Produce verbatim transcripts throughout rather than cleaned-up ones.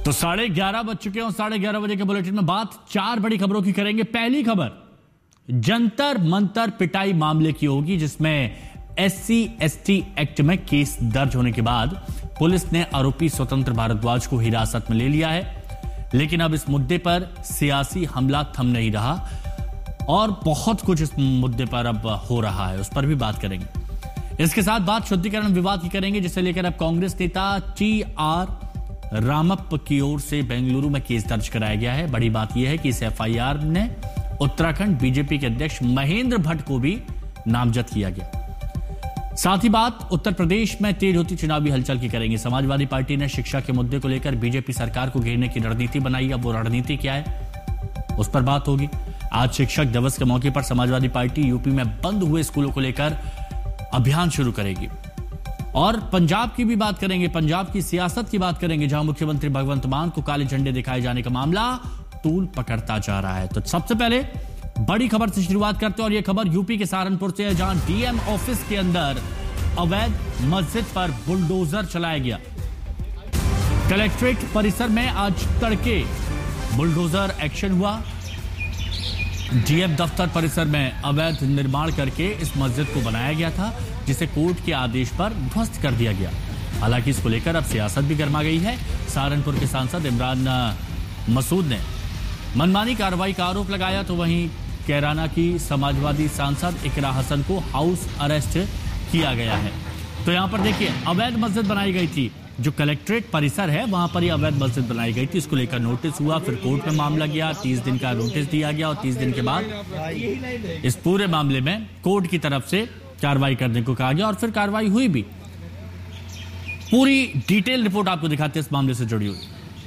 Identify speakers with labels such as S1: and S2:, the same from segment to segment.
S1: तो साढ़े ग्यारह बज चुके हैं और साढ़े ग्यारह बजे के बुलेटिन में बात चार बड़ी खबरों की करेंगे। पहली खबर जंतर मंतर पिटाई मामले की होगी, जिसमें एससी एसटी एक्ट में केस दर्ज होने के बाद पुलिस ने आरोपी स्वतंत्र भारद्वाज को हिरासत में ले लिया है। लेकिन अब इस मुद्दे पर सियासी हमला थम नहीं रहा और बहुत कुछ इस मुद्दे पर अब हो रहा है, उस पर भी बात करेंगे। इसके साथ बात शुद्धिकरण विवाद की करेंगे, जिसे लेकर अब कांग्रेस नेता टी आर रामप्प की ओर से बेंगलुरु में केस दर्ज कराया गया है। बड़ी बात यह है कि इस एफआईआर ने उत्तराखंड बीजेपी के अध्यक्ष महेंद्र भट्ट को भी नामजद किया गया। साथ ही बात उत्तर प्रदेश में तेज होती चुनावी हलचल की करेंगे। समाजवादी पार्टी ने शिक्षा के मुद्दे को लेकर बीजेपी सरकार को घेरने की रणनीति बनाई। अब वो रणनीति क्या है, उस पर बात होगी। आज शिक्षक दिवस के मौके पर समाजवादी पार्टी यूपी में बंद हुए स्कूलों को लेकर अभियान शुरू करेगी। और पंजाब की भी बात करेंगे, पंजाब की सियासत की बात करेंगे, जहां मुख्यमंत्री भगवंत मान को काले झंडे दिखाए जाने का मामला तूल पकड़ता जा रहा है। तो सबसे पहले बड़ी खबर से शुरुआत करते हैं और यह खबर यूपी के सहारनपुर से है, जहां डीएम ऑफिस के अंदर अवैध मस्जिद पर बुलडोजर चलाया गया। कलेक्ट्रेट परिसर में आज तड़के बुलडोजर एक्शन हुआ। डीएम दफ्तर परिसर में अवैध निर्माण करके इस मस्जिद को बनाया गया था, जिसे कोर्ट के आदेश पर ध्वस्त कर दिया गया। हालांकि इसको लेकर अब सियासत भी गर्मा गई है। सहारनपुर के सांसद इमरान मसूद ने मनमानी कार्रवाई का आरोप लगाया, तो वहीं कैराना की समाजवादी सांसद इकरा हसन को हाउस अरेस्ट किया गया है। तो यहां पर देखिए, अवैध मस्जिद बनाई गई थी। जो कलेक्ट्रेट परिसर है वहां पर ही अवैध मस्जिद बनाई गई थी। इसको लेकर नोटिस हुआ, फिर कोर्ट में मामला गया, तीस दिन का नोटिस दिया गया और तीस दिन के बाद इस पूरे मामले में कोर्ट की तरफ से कार्रवाई करने को कहा गया और फिर कार्रवाई हुई भी। पूरी डिटेल रिपोर्ट आपको दिखाते हैं इस मामले से जुड़ी हुई।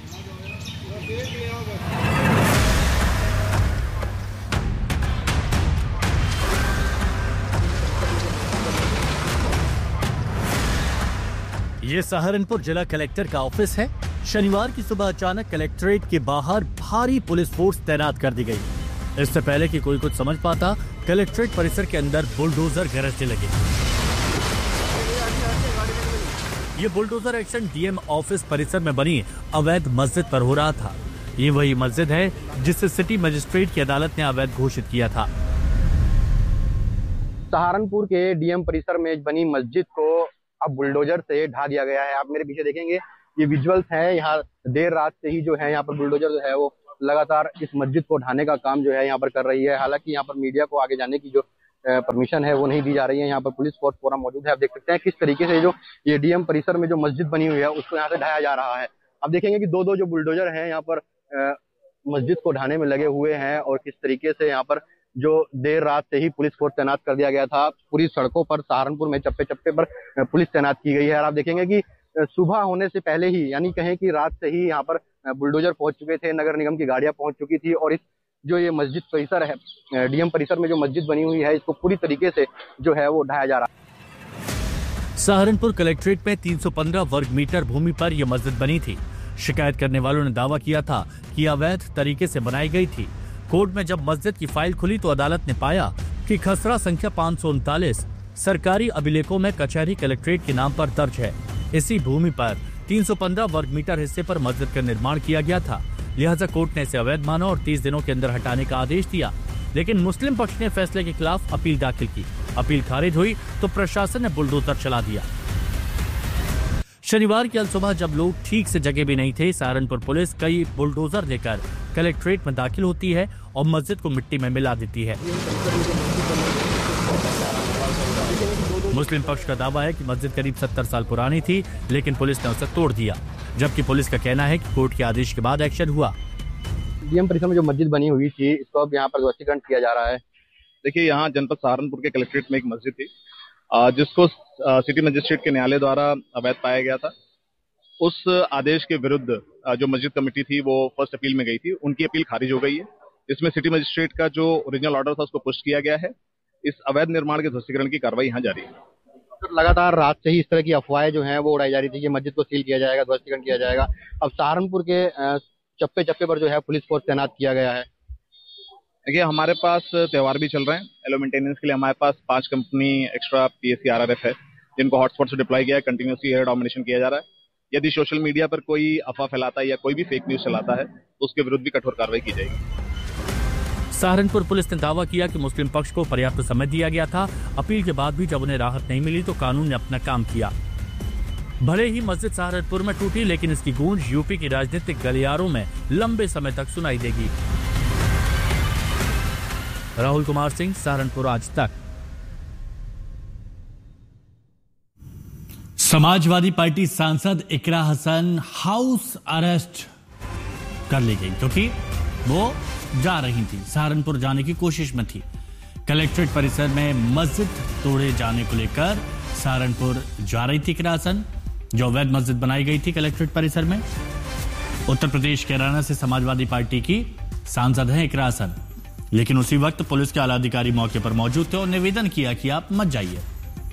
S2: ये सहारनपुर जिला कलेक्टर का ऑफिस है। शनिवार की सुबह अचानक कलेक्ट्रेट के बाहर भारी पुलिस फोर्स तैनात कर दी गई। इससे पहले कि कोई कुछ समझ पाता, कलेक्ट्रेट परिसर के अंदर बुलडोजर गरजने लगे। ये बुलडोजर एक्शन डीएम ऑफिस परिसर में बनी अवैध मस्जिद पर हो रहा था। ये वही मस्जिद है जिसे सिटी मजिस्ट्रेट की अदालत ने अवैध घोषित किया था।
S3: सहारनपुर के डीएम परिसर में बनी मस्जिद को अब बुलडोजर से ढा दिया गया है। आप मेरे पीछे देखेंगे, ये विजुअल्स हैं। यहाँ देर रात से ही जो है यहाँ पर बुलडोजर जो है वो लगातार इस मस्जिद को ढाने का काम जो है यहाँ पर कर रही है। हालांकि यहाँ पर मीडिया को आगे जाने की जो परमिशन है वो नहीं दी जा रही है। यहाँ पर पुलिस फोर्स पूरा मौजूद है। आप देख सकते हैं किस तरीके से जो ये डीएम परिसर में जो मस्जिद बनी हुई है उसको यहाँ से ढाया जा रहा है। आप देखेंगे कि दो दो जो बुलडोजर हैं यहाँ पर मस्जिद को ढाने में लगे हुए हैं और किस तरीके से यहाँ पर जो देर रात से ही पुलिस फोर्स तैनात कर दिया गया था। पूरी सड़कों पर सहारनपुर में चप्पे चप्पे पर पुलिस तैनात की गई है। और आप देखेंगे कि सुबह होने से पहले ही, यानी कहें कि रात से ही यहाँ पर बुलडोजर पहुंच चुके थे, नगर निगम की गाड़ियां पहुंच चुकी थी और इस जो ये मस्जिद परिसर है, डीएम परिसर में जो मस्जिद बनी हुई है, इसको पूरी तरीके से जो है वो ढाया जा रहा है।
S2: सहारनपुर कलेक्ट्रेट में तीन सौ पंद्रह वर्ग मीटर भूमि पर यह मस्जिद बनी थी। शिकायत करने वालों ने दावा किया था कि अवैध तरीके से बनाई गई थी। कोर्ट में जब मस्जिद की फाइल खुली तो अदालत ने पाया कि खसरा संख्या पाँच सौ उनतालीस सरकारी अभिलेखों में कचहरी कलेक्ट्रेट के नाम पर दर्ज है। इसी भूमि पर तीन सौ पंद्रह वर्ग मीटर हिस्से पर मस्जिद का निर्माण किया गया था। लिहाजा कोर्ट ने इसे अवैध माना और तीस दिनों के अंदर हटाने का आदेश दिया। लेकिन मुस्लिम पक्ष ने फैसले के खिलाफ अपील दाखिल की। अपील खारिज हुई तो प्रशासन ने बुलडोजर चला दिया। शनिवार की सुबह जब लोग ठीक से जगह भी नहीं थे, सहारनपुर पुलिस कई बुलडोजर लेकर कलेक्ट्रेट में दाखिल होती है और मस्जिद को मिट्टी में मिला देती है। मुस्लिम पक्ष का दावा है कि मस्जिद करीब सत्तर साल पुरानी थी, लेकिन पुलिस ने उसे तोड़ दिया, जबकि पुलिस का कहना है कि कोर्ट के आदेश के बाद एक्शन हुआ।
S3: डीएम परिसर में जो मस्जिद बनी हुई थी, इसको अब यहाँ पर ध्वस्तीकरण किया जा रहा है।
S4: देखिए, यहाँ जनपद सहारनपुर के कलेक्ट्रेट में एक मस्जिद थी जिसको सिटी मजिस्ट्रेट के न्यायालय द्वारा अवैध पाया गया था। उस आदेश के विरुद्ध जो मस्जिद कमेटी थी वो फर्स्ट अपील में गई थी। उनकी अपील खारिज हो गई है। इसमें सिटी मजिस्ट्रेट का जो ओरिजिनल ऑर्डर था उसको पुष्ट किया गया है। इस अवैध निर्माण के ध्वस्तीकरण की कार्रवाई यहाँ जारी है।
S3: तो लगातार रात से ही इस तरह की अफवाहें जो हैं वो उड़ाई जा रही थी कि मस्जिद को सील किया जाएगा, ध्वस्तीकरण किया जाएगा। अब सहारनपुर के चप्पे चप्पे पर जो है पुलिस फोर्स तैनात किया गया है।
S4: देखिए, हमारे पास त्योहार भी चल रहे हैं। एलो मेंटेनेंस के लिए हमारे पास पांच कंपनी एक्स्ट्रा पीएससी आरआरएफ है, जिनको हॉटस्पॉट से डिप्लॉय किया है। कंटिन्यूसली एयर डोमिनेशन किया जा रहा है। यदि सोशल मीडिया पर कोई अफवाह फैलाता है या कोई भी फेक न्यूज चलाता है तो उसके विरुद्ध भी कठोर कार्रवाई की जाएगी।
S2: सहारनपुर पुलिस ने दावा किया कि मुस्लिम पक्ष को पर्याप्त समय दिया गया था। अपील के बाद भी जब उन्हें राहत नहीं मिली तो कानून ने अपना काम किया। भले ही मस्जिद सहारनपुर में टूटी, लेकिन इसकी गूंज यूपी की राजनीतिक गलियारों में लंबे समय तक सुनाई देगी। राहुल कुमार सिंह, सहारनपुर आज तक।
S1: समाजवादी पार्टी सांसद इकरा हसन हाउस अरेस्ट कर ली गई क्योंकि वो जा रही थी, सहारनपुर जाने की कोशिश में थी। कलेक्ट्रेट परिसर में मस्जिद तोड़े जाने को लेकर सहारनपुर जा रही थी इकरा हसन, जो अवैध मस्जिद बनाई गई थी कलेक्ट्रेट परिसर में। उत्तर प्रदेश कैराना से समाजवादी पार्टी की सांसद हैं इकरा हसन, लेकिन उसी वक्त पुलिस के आला अधिकारी मौके पर मौजूद थे और निवेदन किया कि आप मत जाइए।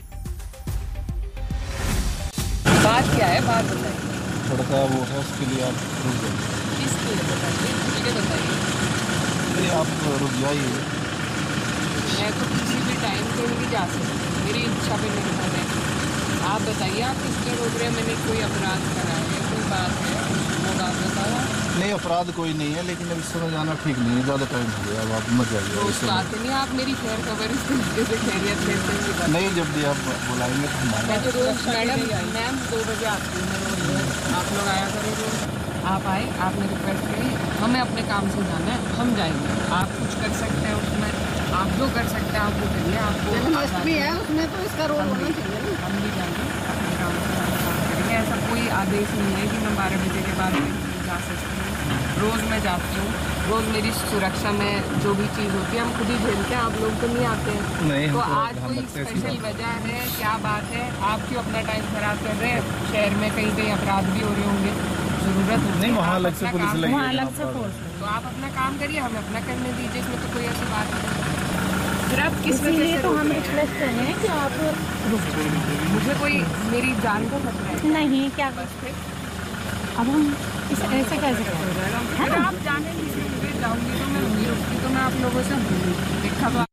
S5: बात क्या है, बात बताइए।
S6: थोड़ा सा वो है, उसके लिए आप रुक जाइए।
S5: किसके लिए बताइए, मुझे बताइए।
S6: नहीं, आप रुक जाइए।
S5: मैं तो किसी भी टाइम कहीं भी जा सकती हूँ, मेरी इच्छा पे निर्भर है। आप बताइए, आप किस लिए रोक रहे हैं? मैंने कोई अपराध करा है, कोई बात है, वो बात बताओ।
S6: नहीं, अपराध कोई नहीं है, लेकिन अब इस समय जाना ठीक नहीं है, ज़्यादा टाइम हो गया। अब आप मत जाइए।
S5: तो उस बात नहीं, आप मेरी खैर खबर इस तरीके से खैरियत लेते हैं।
S6: नहीं, जब भी आप बुलाएंगे तो हमारे
S5: मैं तो रोज मैडम मैम दो बजे आती हूँ, मैं रोज। आप लोग आया करो रोज। आप आए, आपने रिक्वेस्ट करी, हमें अपने काम से जाना है, हम जाएंगे। आप कुछ कर सकते हैं उसमें, आप जो कर सकते हैं आप वो करिए। आपको
S7: भी है उसमें तो इसका रोल होना चाहिए।
S5: हम भी जाएंगे अपने काम से, हम काम करेंगे। ऐसा कोई आदेश नहीं है कि मैं बारह बजे के बाद जा सकती हूँ। रोज़ मैं जाती हूँ, रोज़ मेरी सुरक्षा में जो भी चीज़ होती है हम खुद ही झेलते हैं, आप लोग तो नहीं आते हैं।
S6: नहीं,
S5: तो आज कोई स्पेशल वजह है, क्या बात है? आप क्यों अपना टाइम खराब कर रहे हैं? शहर में कहीं कहीं अपराध भी हो रहे होंगे, जरूरत
S6: नहीं, वहाँ अलग से पुलिस लगी है,
S7: अलग से फोर्स।
S5: तो आप अपना काम करिए, हमें अपना करने दीजिए, इसमें तो कोई ऐसी बात नहीं। फिर आप किस वजह
S7: इसलिए
S5: से
S7: तो
S5: रोक
S7: हम
S5: रहे हैं?
S7: रिक्वेस्ट कर रहे हैं कि आप रुक जाइए।
S5: मुझे कोई मेरी जान को खतरा है?
S7: नहीं, क्या
S5: बस फिर
S7: अब हम इस ऐसे कैसे करें?
S5: अगर आप जाने दीजिए, जाऊंगी तो मैं रुकी तो मैं आप लोगों से देखा तो।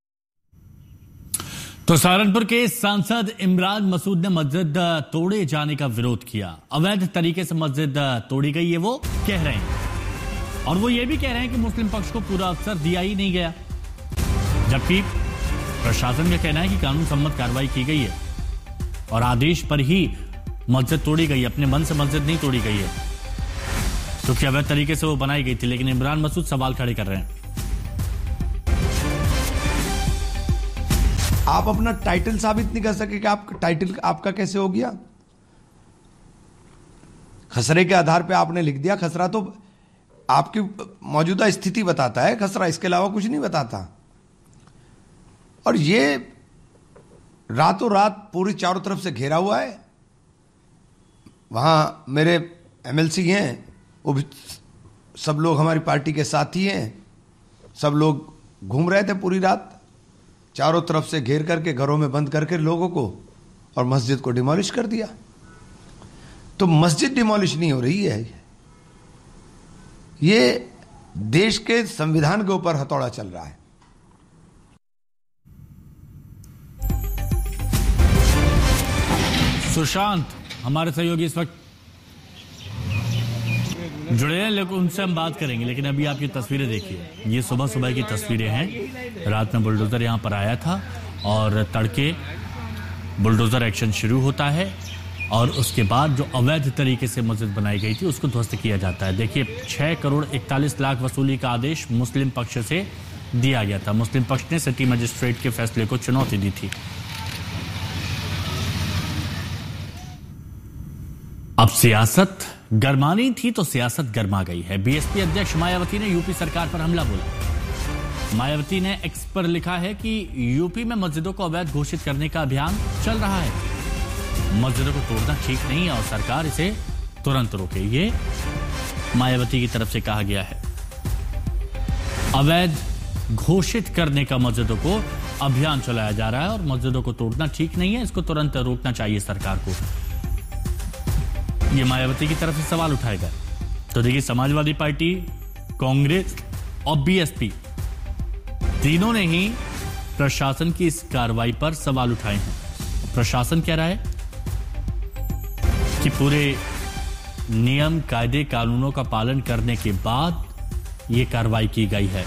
S1: तो सहारनपुर के सांसद इमरान मसूद ने मस्जिद तोड़े जाने का विरोध किया। अवैध तरीके से मस्जिद तोड़ी गई है वो कह रहे हैं, और वो ये भी कह रहे हैं कि मुस्लिम पक्ष को पूरा अवसर दिया ही नहीं गया, जबकि प्रशासन का कहना है कि कानून सम्मत कार्रवाई की गई है और आदेश पर ही मस्जिद तोड़ी गई, अपने मन से मस्जिद नहीं तोड़ी गई है, क्योंकि अवैध तरीके से वो बनाई गई थी। लेकिन इमरान मसूद सवाल खड़े कर रहे हैं।
S8: आप अपना टाइटल साबित नहीं कर सके कि आप टाइटल आपका कैसे हो गया? खसरे के आधार पे आपने लिख दिया। खसरा तो आपकी मौजूदा स्थिति बताता है, खसरा इसके अलावा कुछ नहीं बताता। और ये रातों रात पूरी चारों तरफ से घेरा हुआ है। वहां मेरे एमएलसी हैं, वो भी सब लोग हमारी पार्टी के साथी हैं। सब लोग घूम रहे थे पूरी रात, चारों तरफ से घेर करके, घरों में बंद करके लोगों को, और मस्जिद को डिमोलिश कर दिया। तो मस्जिद डिमोलिश नहीं हो रही है, ये देश के संविधान के ऊपर हथौड़ा चल रहा है।
S1: सुशांत हमारे सहयोगी इस वक्त जुड़े हैं, लेकिन उनसे हम बात करेंगे। लेकिन अभी आप ये तस्वीरें देखिए, ये सुबह सुबह की तस्वीरें हैं। रात में बुलडोजर यहां पर आया था और तड़के बुलडोजर एक्शन शुरू होता है और उसके बाद जो अवैध तरीके से मस्जिद बनाई गई थी उसको ध्वस्त किया जाता है। देखिए, छह करोड़ इकतालीस लाख वसूली का आदेश मुस्लिम पक्ष से दिया गया था। मुस्लिम पक्ष ने सिटी मजिस्ट्रेट के फैसले को चुनौती दी थी। अब सियासत गरमानी थी तो सियासत गरमा गई है। बीएसपी अध्यक्ष मायावती ने यूपी सरकार पर हमला बोला। मायावती ने एक्स पर लिखा है कि यूपी में मस्जिदों को अवैध घोषित करने का अभियान चल रहा है। मस्जिदों को तोड़ना ठीक नहीं है और सरकार इसे तुरंत रोके, ये मायावती की तरफ से कहा गया है। अवैध घोषित करने का मस्जिदों को अभियान चलाया जा रहा है और मस्जिदों को तोड़ना ठीक नहीं है, इसको तुरंत रोकना चाहिए सरकार को। ये मायावती की तरफ से सवाल उठाए गए। तो देखिए, समाजवादी पार्टी, कांग्रेस और बीएसपी तीनों ने ही प्रशासन की इस कार्रवाई पर सवाल उठाए हैं। प्रशासन कह रहा है कि पूरे नियम कायदे कानूनों का पालन करने के बाद ये कार्रवाई की गई है।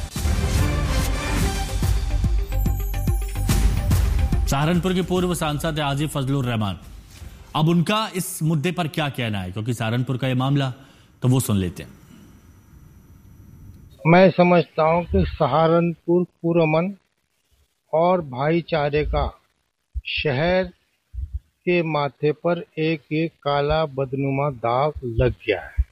S1: सहारनपुर के पूर्व सांसद है आजिफ फजलुर रहमान। अब उनका इस मुद्दे पर क्या कहना है, क्योंकि सहारनपुर का यह मामला, तो वो सुन लेते हैं।
S9: मैं समझता हूं कि सहारनपुर पुरअमन और भाईचारे का शहर के माथे पर एक एक काला बदनुमा दाग लग गया है।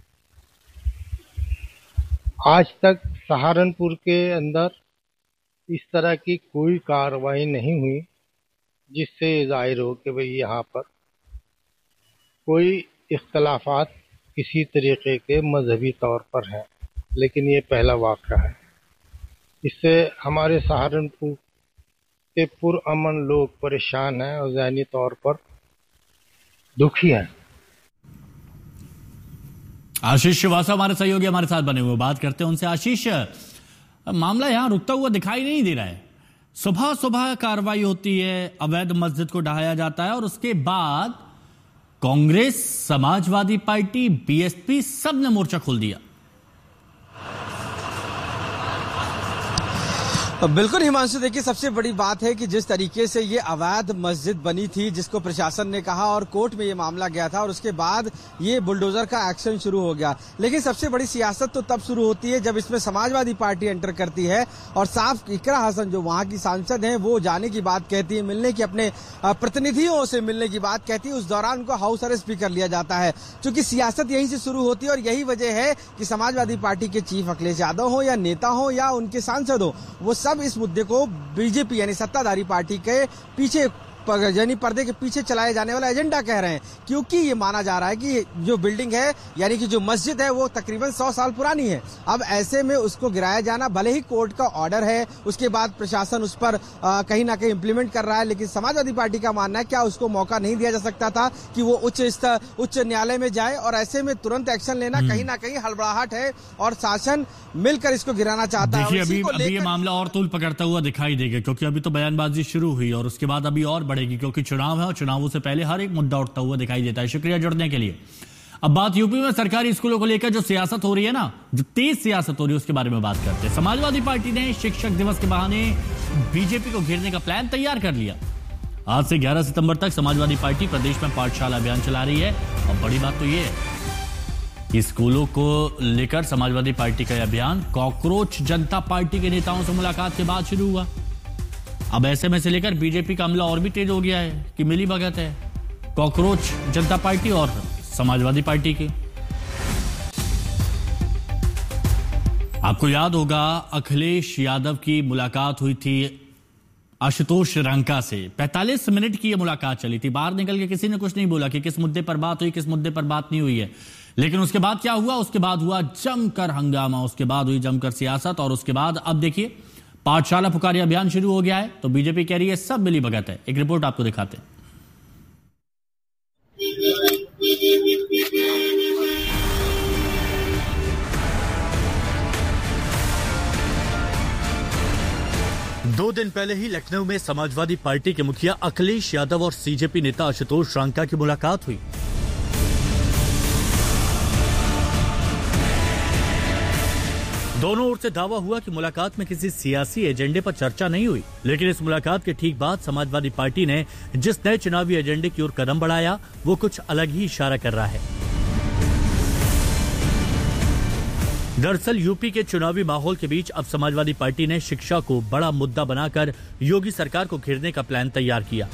S9: आज तक सहारनपुर के अंदर इस तरह की कोई कार्रवाई नहीं हुई जिससे जाहिर हो कि भाई यहाँ पर कोई इख्तलाफात किसी तरीके के मजहबी तौर पर है, लेकिन ये पहला वाक़या है। इससे हमारे सहारनपुर के पुरअमन लोग परेशान हैं और ज़हनी तौर पर दुखी हैं।
S1: आशीष श्रीवास्तव हमारे सहयोगी हमारे साथ बने हुए, बात करते हैं उनसे। आशीष, मामला यहां रुकता हुआ दिखाई नहीं दे रहा है। सुबह सुबह कार्रवाई होती है, अवैध मस्जिद को ढहाया जाता है और उसके बाद कांग्रेस, समाजवादी पार्टी, बीएसपी सब ने मोर्चा खोल दिया।
S10: बिल्कुल हिमांशु, देखिए सबसे बड़ी बात है कि जिस तरीके से ये अवैध मस्जिद बनी थी, जिसको प्रशासन ने कहा और कोर्ट में ये मामला गया था और उसके बाद ये बुलडोजर का एक्शन शुरू हो गया। लेकिन सबसे बड़ी सियासत तो तब शुरू होती है जब इसमें समाजवादी पार्टी एंटर करती है और साफ इकरा हसन जो वहां की सांसद हैं वो जाने की बात कहती है, मिलने की, अपने प्रतिनिधियों से मिलने की बात कहती है। उस दौरान उनको हाउस अरेस्ट भी कर लिया जाता है। चूंकि सियासत यहीं से शुरू होती है और यही वजह है कि समाजवादी पार्टी के चीफ अखिलेश यादव हो या नेता हो या उनके सांसद हो, वो सब इस मुद्दे को बीजेपी यानी सत्ताधारी पार्टी के पीछे यानी पर्दे के पीछे चलाए जाने वाला एजेंडा कह रहे हैं। क्योंकि ये माना जा रहा है कि जो बिल्डिंग है यानी कि जो मस्जिद है वो तकरीबन सौ साल पुरानी है। अब ऐसे में उसको गिराया जाना, भले ही कोर्ट का ऑर्डर है, उसके बाद प्रशासन उस पर आ, कहीं ना कहीं इंप्लीमेंट कर रहा है, लेकिन समाजवादी पार्टी का मानना है क्या उसको मौका नहीं दिया जा सकता था कि वो उच्च उच्च न्यायालय में जाए और ऐसे में तुरंत एक्शन लेना कहीं ना कहीं हड़बड़ाहट है और शासन मिलकर इसको गिराना चाहता है।
S1: अभी अभी ये मामला और तूल पकड़ता हुआ दिखाई देगा, क्योंकि अभी तो बयानबाजी शुरू हुई और उसके बाद अभी और बढ़ेगी, क्योंकि चुनाव है और चुनावों से पहले हर एक मुद्दा उठता हुआ दिखाई देता है। शुक्रिया जुड़ने के लिए। अब बात यूपी में सरकारी स्कूलों को लेकर जो सियासत हो रही है ना, जो तेज सियासत हो रही है, उसके बारे में बात करते हैं। समाजवादी पार्टी ने शिक्षक दिवस के बहाने बीजेपी को घेरने का प्लान तैयार कर लिया। आज से ग्यारह सितंबर तक समाजवादी पार्टी प्रदेश में पाठशाला अभियान चला रही है। और बड़ी बात तो यह है कि स्कूलों को लेकर समाजवादी पार्टी का अभियान कॉकरोच जनता पार्टी के नेताओं से मुलाकात के बाद शुरू हुआ। अब ऐसे में से लेकर बीजेपी का हमला और भी तेज हो गया है कि मिली भगत है कॉकरोच जनता पार्टी और समाजवादी पार्टी की। आपको याद होगा अखिलेश यादव की मुलाकात हुई थी आशुतोष रंका से। पैंतालीस मिनट की यह मुलाकात चली थी। बाहर निकल के किसी ने कुछ नहीं बोला कि किस मुद्दे पर बात हुई, किस मुद्दे पर बात नहीं हुई है। लेकिन उसके बाद क्या हुआ? उसके बाद हुआ जमकर हंगामा, उसके बाद हुई जमकर सियासत और उसके बाद अब देखिए पाठशाला पुकारी अभियान शुरू हो गया है। तो बीजेपी कह रही है सब मिली भगत है। एक रिपोर्ट आपको दिखाते हैं।
S2: दो दिन पहले ही लखनऊ में समाजवादी पार्टी के मुखिया अखिलेश यादव और सीजेपी नेता आशुतोष रंका की मुलाकात हुई। दोनों ओर से दावा हुआ कि मुलाकात में किसी सियासी एजेंडे पर चर्चा नहीं हुई, लेकिन इस मुलाकात के ठीक बाद समाजवादी पार्टी ने जिस नए चुनावी एजेंडे की ओर कदम बढ़ाया वो कुछ अलग ही इशारा कर रहा है। दरअसल यूपी के चुनावी माहौल के बीच अब समाजवादी पार्टी ने शिक्षा को बड़ा मुद्दा बनाकर योगी सरकार को घेरने का प्लान तैयार किया,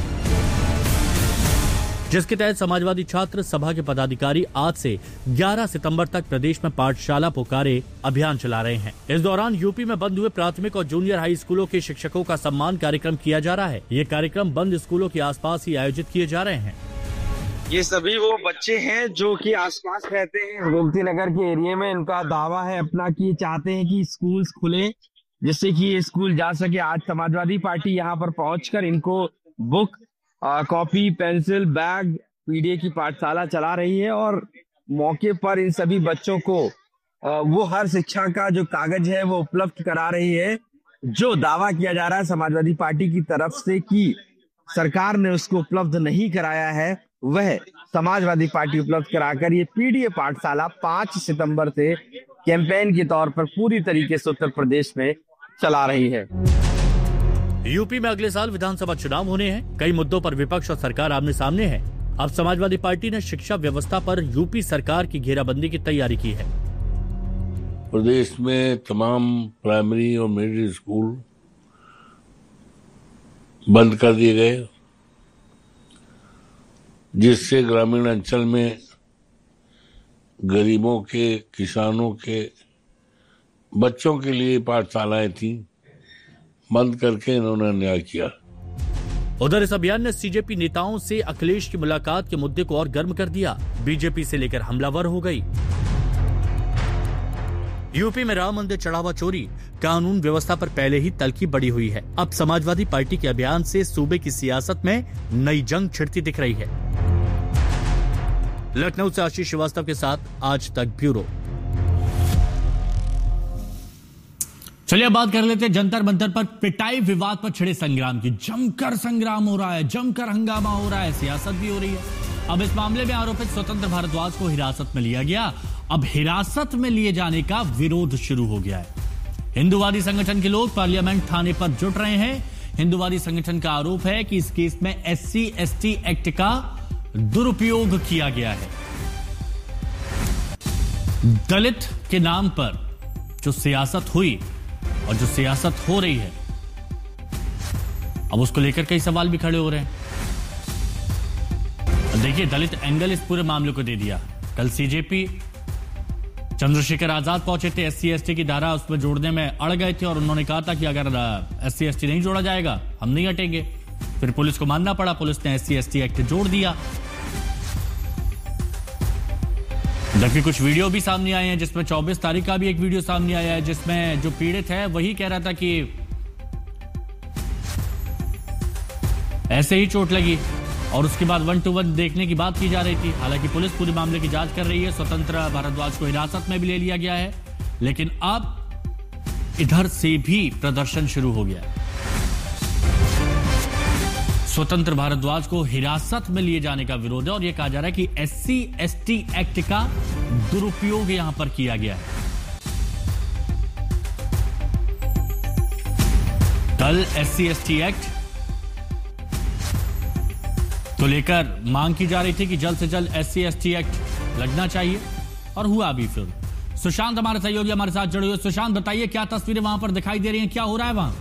S2: जिसके तहत समाजवादी छात्र सभा के पदाधिकारी आज से ग्यारह सितंबर तक प्रदेश में पाठशाला पुकारे अभियान चला रहे हैं। इस दौरान यूपी में बंद हुए प्राथमिक और जूनियर हाई स्कूलों के शिक्षकों का सम्मान कार्यक्रम किया जा रहा है। ये कार्यक्रम बंद स्कूलों के आसपास ही आयोजित किए जा रहे हैं।
S11: ये सभी वो बच्चे हैं जो कि आसपास रहते हैं गोमती नगर के एरिया में। इनका दावा है अपना कि चाहते हैं कि स्कूल्स खुले जिससे कि ये स्कूल जा सके। आज समाजवादी पार्टी यहाँ पर पहुंचकर इनको book, copy, pencil, bag, PDA की पाठशाला चला रही है और मौके पर इन सभी बच्चों को वो हर शिक्षा का जो कागज है वो उपलब्ध करा रही है। जो दावा किया जा रहा है समाजवादी पार्टी की तरफ से कि सरकार ने उसको उपलब्ध नहीं कराया है, वह समाजवादी पार्टी उपलब्ध कराकर ये पीडीए पाठशाला पांच सितंबर से कैंपेन के तौर पर पूरी तरीके से उत्तर प्रदेश में चला रही है।
S2: यूपी में अगले साल विधानसभा चुनाव होने हैं। कई मुद्दों पर विपक्ष और सरकार आमने सामने है। अब समाजवादी पार्टी ने शिक्षा व्यवस्था पर यूपी सरकार की घेराबंदी की तैयारी की है।
S12: प्रदेश में तमाम प्राइमरी और मिडिल स्कूल बंद कर दिए गए, जिससे ग्रामीण अंचल में गरीबों के, किसानों के बच्चों के लिए पाठशालाएं थी, बंद करके इन्होंने अन्याय किया।
S2: उधर इस अभियान ने सीजेपी नेताओं से अखिलेश की मुलाकात के मुद्दे को और गर्म कर दिया। बीजेपी से लेकर हमलावर हो गई। यूपी में राम मंदिर चढ़ावा चोरी, कानून व्यवस्था पर पहले ही तल्खी बढ़ी हुई है। अब समाजवादी पार्टी के अभियान से सूबे की सियासत में नई जंग छिड़ती दिख रही है। लखनऊ से आशीष श्रीवास्तव के साथ आज तक ब्यूरो।
S1: चलिए बात कर लेते हैं जंतर मंतर पर पिटाई विवाद पर छिड़े संग्राम की। जमकर संग्राम हो रहा है, जमकर हंगामा हो रहा है, सियासत भी हो रही है। अब इस मामले में आरोपित स्वतंत्र भारद्वाज को हिरासत में लिया गया। अब हिरासत में लिए जाने का विरोध शुरू हो गया है। हिंदूवादी संगठन के लोग पार्लियामेंट थाने पर जुट रहे हैं। हिंदूवादी संगठन का आरोप है कि इस केस में एससी एसटी एक्ट का दुरुपयोग किया गया है। दलित के नाम पर जो सियासत हुई और जो सियासत हो रही है, अब उसको लेकर कई सवाल भी खड़े हो रहे हैं। देखिए, दलित एंगल इस पूरे मामले को दे दिया। कल सीजेपी चंद्रशेखर आजाद पहुंचे थे, एससी एसटी की धारा उसमें जोड़ने में अड़ गए थे और उन्होंने कहा था कि अगर एससी एसटी नहीं जोड़ा जाएगा हम नहीं हटेंगे। फिर पुलिस को मानना पड़ा, पुलिस ने एससी एसटी एक्ट जोड़ दिया। जबकि कुछ वीडियो भी सामने आए हैं, जिसमें चौबीस तारीख का भी एक वीडियो सामने आया है, जिसमें जो पीड़ित है वही कह रहा था कि ऐसे ही चोट लगी और उसके बाद वन टू वन देखने की बात की जा रही थी। हालांकि पुलिस पूरे मामले की जांच कर रही है। स्वतंत्र भारद्वाज को हिरासत में भी ले लिया गया है, लेकिन अब इधर से भी प्रदर्शन शुरू हो गया है। स्वतंत्र भारद्वाज को हिरासत में लिए जाने का विरोध है और यह कहा जा रहा है कि एससी एसटी एक्ट का दुरुपयोग यहां पर किया गया है। कल एससी एसटी एक्ट तो लेकर मांग की जा रही थी कि जल्द से जल्द एससी एसटी एक्ट लगना चाहिए, और हुआ भी। फिर सुशांत हमारे सहयोगी हमारे साथ जुड़े हुए। सुशांत, बताइए क्या तस्वीरें वहां पर दिखाई दे रही हैं, क्या हो रहा है वहां?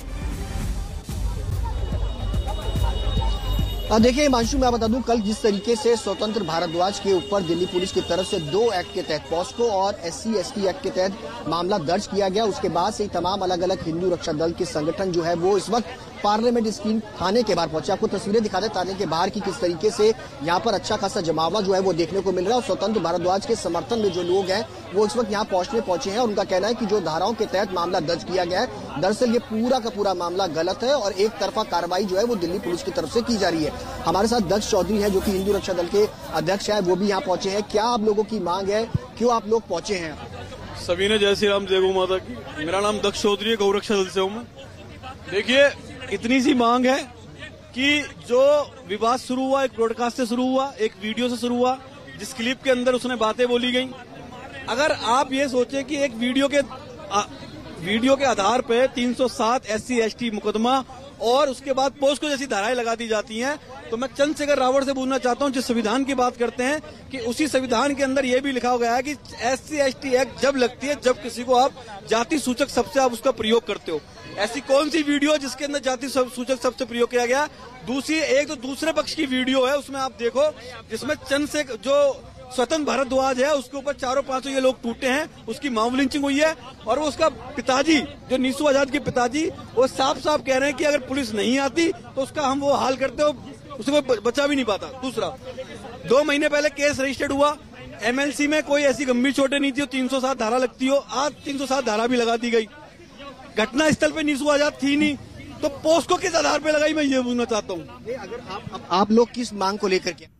S13: देखिए हिमांशु, मैं बता दूं, कल जिस तरीके से स्वतंत्र भारद्वाज के ऊपर दिल्ली पुलिस की तरफ से दो एक्ट के तहत, पॉस्को और एससी एसटी एक्ट के तहत मामला दर्ज किया गया, उसके बाद से तमाम अलग अलग हिंदू रक्षा दल के संगठन जो है वो इस वक्त पार्लियामेंट स्क्रीन थाने के बाहर पहुंचे। आपको तस्वीरें दिखा दे थाने के बाहर की किस तरीके से यहाँ पर अच्छा खासा जमावड़ा जो है वो देखने को मिल रहा है। और स्वतंत्र भारद्वाज के समर्थन में जो लोग हैं वो इस वक्त यहाँ पहुंचने पहुंचे हैं। उनका कहना है कि जो धाराओं के तहत मामला दर्ज किया गया है, दरअसल ये पूरा का पूरा मामला गलत है और एक तरफा कार्रवाई जो है वो दिल्ली पुलिस की तरफ से की जा रही है। हमारे साथ दक्ष चौधरी है जो कि हिंदू रक्षा दल के अध्यक्ष है, वो भी यहाँ पहुंचे हैं। क्या आप लोगों की मांग है, क्यों आप लोग पहुंचे हैं?
S14: सभी ने जय श्री राम, जय गौ माता की। मेरा नाम दक्ष चौधरी है, गौ रक्षा दल से हूँ मैं। देखिए, इतनी सी मांग है कि जो विवाद शुरू हुआ एक ब्रॉडकास्ट से शुरू हुआ, एक वीडियो से शुरू हुआ, जिस क्लिप के अंदर उसने बातें बोली गई। अगर आप ये सोचें कि एक वीडियो के आ, वीडियो के आधार पे तीन सौ सात एससी एसटी मुकदमा और उसके बाद पोस्को जैसी धाराएं लगा दी जाती हैं, तो मैं चंद्रशेखर रावत से पूछना चाहता हूं, जिस संविधान की बात करते हैं कि उसी संविधान के अंदर यह भी लिखा गया है कि एससी एसटी एक्ट जब लगती है जब किसी को आप जाति सूचक शब्द से आप उसका प्रयोग करते हो। ऐसी कौन सी वीडियो जिसके अंदर जाति सूचक शब्द से प्रयोग किया गया? दूसरी एक तो दूसरे पक्ष की वीडियो है, उसमें आप देखो जिसमें चंद से जो स्वतंत्र भारद्वाज है उसके ऊपर चारों पांचों ये लोग टूटे हैं, उसकी माउथ लिंचिंग हुई है और वो उसका पिताजी जो नीसू आजाद के पिताजी वो साफ साफ कह रहे हैं कि अगर पुलिस नहीं आती तो उसका हम वो हाल करते हो, उसे कोई बचा भी नहीं पाता। दूसरा, दो महीने पहले केस रजिस्टर्ड हुआ, एमएलसी में कोई ऐसी गंभीर चोटें नहीं थी, तीन सौ सात धारा लगती हो, आज तीन सौ सात धारा भी लगा दी गई। घटना स्थल पे नीसू आजाद थी नहीं, तो पोस्को किस आधार पे लगाई, मैं ये पूछना चाहता हूँ।
S13: अगर आप, आप, आप लोग किस मांग को लेकर के?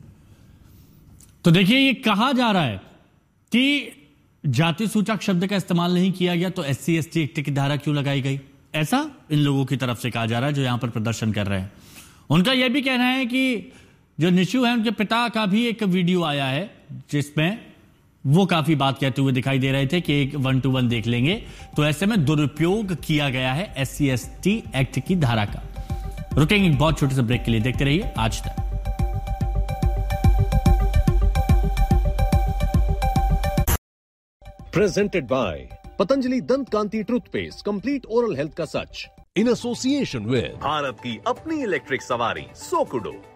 S1: तो देखिए, ये कहा जा रहा है कि जाति सूचक शब्द का इस्तेमाल नहीं किया गया तो एससी एसटी एक्ट की धारा क्यों लगाई गई, ऐसा इन लोगों की तरफ से कहा जा रहा है जो यहां पर प्रदर्शन कर रहे हैं। उनका यह भी कहना है कि जो निशु है उनके पिता का भी एक वीडियो आया है जिसमें वो काफी बात कहते हुए दिखाई दे रहे थे कि एक वन टू वन देख लेंगे, तो ऐसे में दुरुपयोग किया गया है S C S T act की धारा का। रुकेंगे एक बहुत छोटे से ब्रेक के लिए, देखते रहिए आज तक।
S15: प्रेजेंटेड बाय पतंजलि दंत कांति टूथपेस्ट, कंप्लीट ओरल हेल्थ का सच, इन एसोसिएशन विद भारत की अपनी इलेक्ट्रिक सवारी सोकुडो।